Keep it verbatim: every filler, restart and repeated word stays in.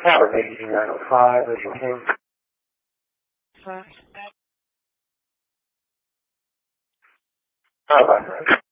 Water eighteen nine oh five, as you came. Bye bye.